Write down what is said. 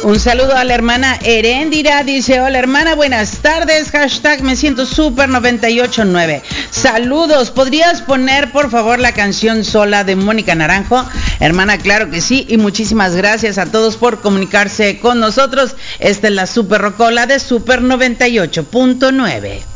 Un saludo a la hermana Heréndira, dice, hola hermana, buenas tardes, hashtag me siento super 98.9. Saludos, ¿podrías poner por favor la canción Sola de Mónica Naranjo? Hermana, claro que sí, y muchísimas gracias a todos por comunicarse con nosotros. Esta es la Super Rocola de Super 98.9.